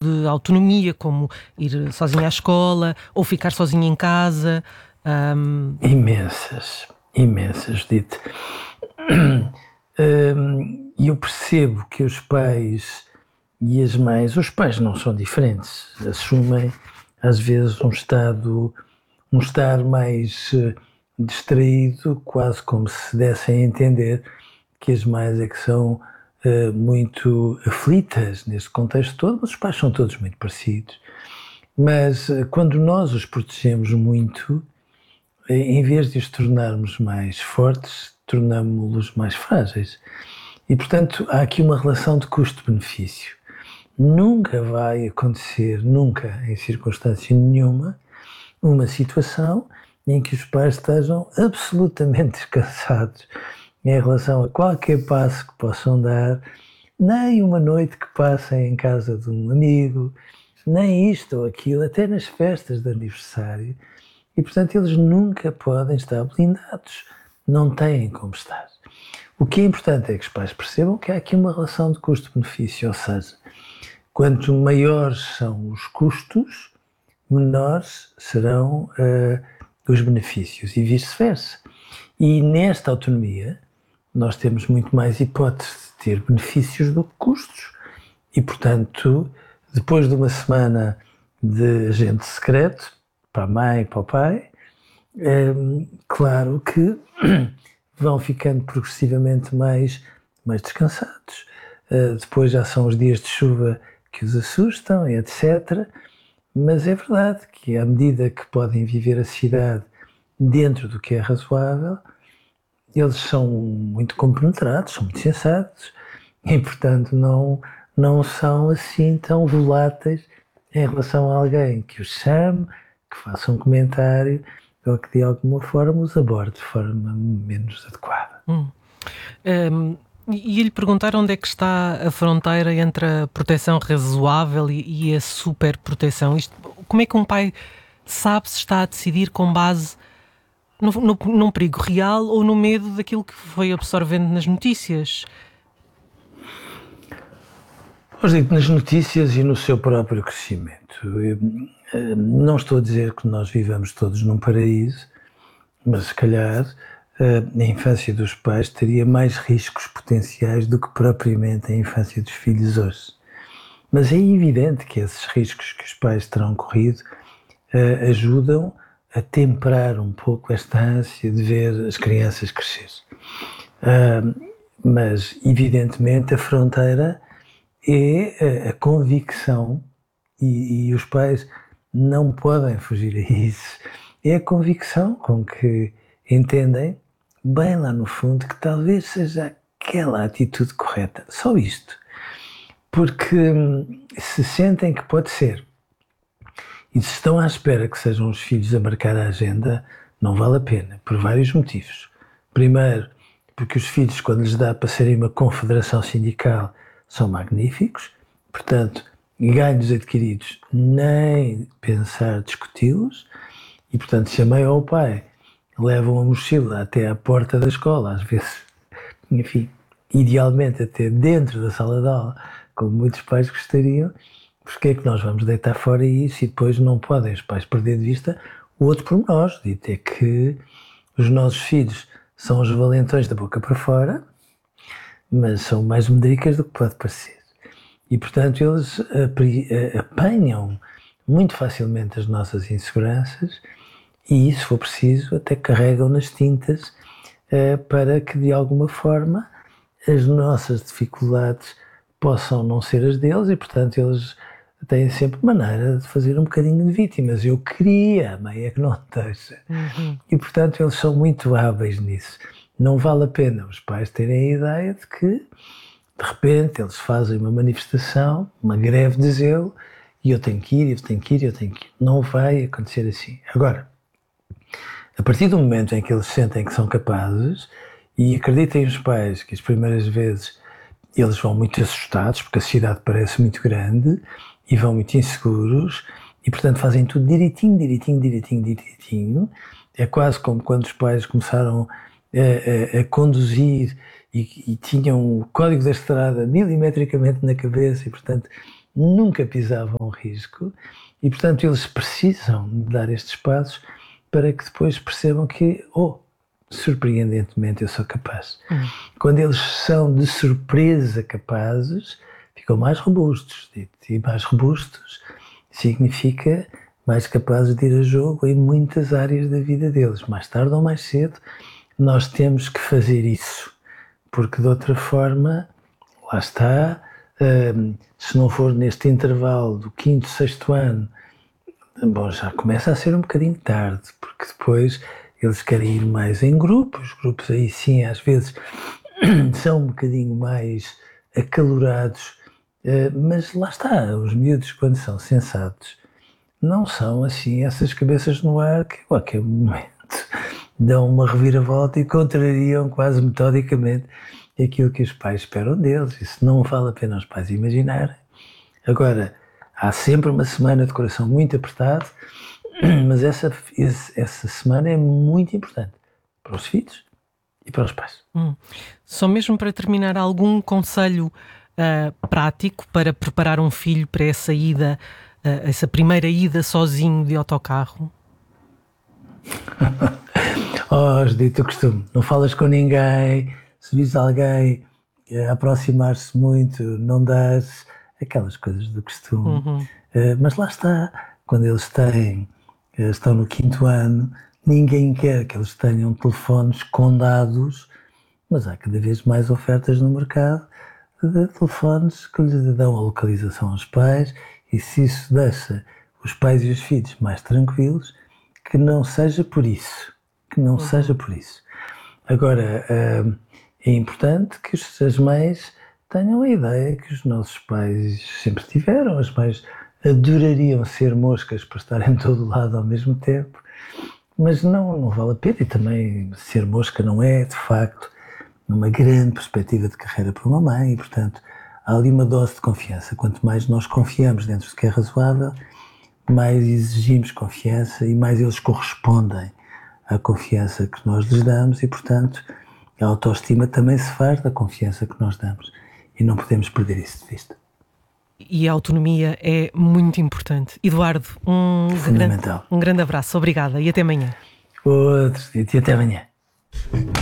de autonomia, como ir sozinha à escola ou ficar sozinha em casa? Imensas, Judite. Eu percebo que os pais e as mães, os pais não são diferentes, assumem às vezes um estar mais distraído, quase como se dessem a entender que as mães é que são muito aflitas neste contexto todo, mas os pais são todos muito parecidos. Mas quando nós os protegemos muito, em vez de os tornarmos mais fortes, tornamos-los mais frágeis. E, portanto, há aqui uma relação de custo-benefício. Nunca vai acontecer, nunca, em circunstância nenhuma, uma situação em que os pais estejam absolutamente descansados em relação a qualquer passo que possam dar, nem uma noite que passem em casa de um amigo, nem isto ou aquilo, até nas festas de aniversário. E, portanto, eles nunca podem estar blindados, não têm como estar. O que é importante é que os pais percebam que há aqui uma relação de custo-benefício, ou seja, quanto maiores são os custos, menores serão os benefícios e vice-versa. E nesta autonomia, nós temos muito mais hipótese de ter benefícios do que custos. E, portanto, depois de uma semana de agente secreto, para a mãe, para o pai, claro que vão ficando progressivamente mais descansados. Depois já são os dias de chuva que os assustam, etc. Mas é verdade que à medida que podem viver a cidade dentro do que é razoável, eles são muito compenetrados, são muito sensatos e, portanto, não são assim tão voláteis em relação a alguém que os chame, que faça um comentário ou que de alguma forma os aborde de forma menos adequada. E lhe perguntar onde é que está a fronteira entre a proteção razoável e a superproteção. Como é que um pai sabe se está a decidir com base num perigo real ou no medo daquilo que foi absorvendo nas notícias? Pois digo, nas notícias e no seu próprio crescimento. Não estou a dizer que nós vivamos todos num paraíso, mas se calhar a infância dos pais teria mais riscos potenciais do que propriamente a infância dos filhos hoje. Mas é evidente que esses riscos que os pais terão corrido ajudam a temperar um pouco esta ânsia de ver as crianças crescer. Mas, evidentemente, a fronteira é a convicção, e os pais não podem fugir a isso, é a convicção com que entendem, bem lá no fundo, que talvez seja aquela atitude correta. Só isto. Porque se sentem que pode ser, e se estão à espera que sejam os filhos a marcar a agenda, não vale a pena, por vários motivos. Primeiro, porque os filhos, quando lhes dá para serem uma confederação sindical, são magníficos, portanto, ganhos adquiridos, nem pensar discuti-los, e portanto, se a mãe ou o pai levam a mochila até à porta da escola, às vezes, enfim, idealmente até dentro da sala de aula, como muitos pais gostariam, porque é que nós vamos deitar fora isso e depois não podem os pais perder de vista o outro pormenor, dito é que os nossos filhos são os valentões da boca para fora, mas são mais medricas do que pode parecer. E, portanto, eles apanham muito facilmente as nossas inseguranças e, se for preciso, até carregam nas tintas para que, de alguma forma, as nossas dificuldades possam não ser as deles e, portanto, eles têm sempre maneira de fazer um bocadinho de vítimas. Eu queria, a mãe é que não deixa. E, portanto, eles são muito hábeis nisso. Não vale a pena os pais terem a ideia de que, de repente, eles fazem uma manifestação, uma greve de zelo, e eu tenho que ir, eu tenho que ir, eu tenho que ir. Não vai acontecer assim. Agora, a partir do momento em que eles sentem que são capazes, e acreditem os pais que as primeiras vezes eles vão muito assustados, porque a cidade parece muito grande, e vão muito inseguros, e portanto fazem tudo direitinho. É quase como quando os pais começaram a conduzir e tinham o código da estrada milimetricamente na cabeça, e portanto nunca pisavam um risco e, portanto, eles precisam de dar estes passos para que depois percebam que, surpreendentemente, eu sou capaz. Quando eles são de surpresa capazes, ficam mais robustos. E mais robustos significa mais capazes de ir a jogo em muitas áreas da vida deles. Mais tarde ou mais cedo, nós temos que fazer isso, porque de outra forma, lá está, se não for neste intervalo do 5º, 6º ano, bom, já começa a ser um bocadinho tarde, porque depois eles querem ir mais em grupos. Os grupos aí sim, às vezes, são um bocadinho mais acalorados, mas lá está, os miúdos, quando são sensatos, não são assim essas cabeças no ar que a qualquer momento dão uma reviravolta e contrariam quase metodicamente aquilo que os pais esperam deles. Isso não vale a pena os pais imaginarem. Agora, há sempre uma semana de coração muito apertado, mas essa semana é muito importante para os filhos e para os pais. Só mesmo para terminar, algum conselho prático para preparar um filho para essa ida, essa primeira ida sozinho de autocarro? Dito o costume, não falas com ninguém, se vis alguém aproximar-se muito, não dás aquelas coisas do costume. Mas lá está, quando eles estão no 5º ano, ninguém quer que eles tenham telefones com dados, mas há cada vez mais ofertas no mercado de telefones que lhes dão a localização aos pais, e se isso deixa os pais e os filhos mais tranquilos, que não seja por isso. Seja por isso. Agora, é importante que as mães tenham a ideia que os nossos pais sempre tiveram. As mães adorariam ser moscas para estar em todo lado ao mesmo tempo, mas não vale a pena. E também ser mosca não é, de facto, uma grande perspectiva de carreira para uma mãe, e, portanto, há ali uma dose de confiança. Quanto mais nós confiamos dentro do que é razoável, mais exigimos confiança e mais eles correspondem à confiança que nós lhes damos, e, portanto, a autoestima também se faz da confiança que nós damos, e não podemos perder isso de vista. E a autonomia é muito importante. Eduardo, fundamental. Um grande abraço, obrigada e até amanhã. Outros, e até amanhã.